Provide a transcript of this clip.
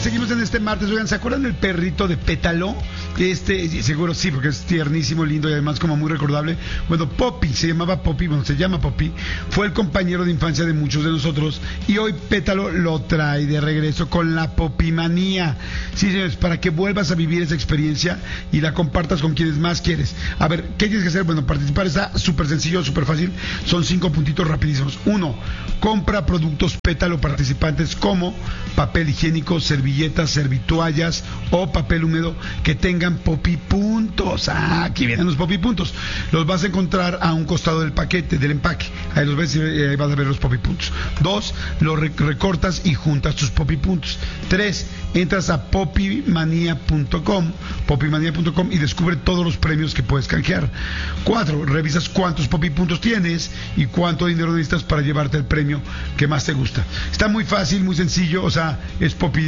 seguimos en este martes. Oigan, ¿se acuerdan del perrito de Pétalo? Seguro sí, porque es tiernísimo, lindo y además como muy recordable. Bueno, Poppy, se llama Poppy, fue el compañero de infancia de muchos de nosotros y hoy Pétalo lo trae de regreso con la Popimanía. Sí, señores, para que vuelvas a vivir esa experiencia y la compartas con quienes más quieres. A ver, ¿qué tienes que hacer? Bueno, participar está súper sencillo, súper fácil. Son 5 puntitos rapidísimos. 1. Compra productos Pétalo participantes como papel higiénico, servilletas, servitoallas o papel húmedo que tengan Poppy puntos. Aquí vienen los Poppy puntos. Los vas a encontrar a un costado del paquete, del empaque. Ahí los ves y ahí vas a ver los Poppy puntos. 2. Los recortas y juntas tus Poppy puntos. 3. Entras a poppymania.com y descubre todos los premios que puedes canjear. 4. Revisas cuántos Poppy puntos tienes y cuánto dinero necesitas para llevarte el premio que más te gusta. Está muy fácil, muy sencillo, o sea, es Poppy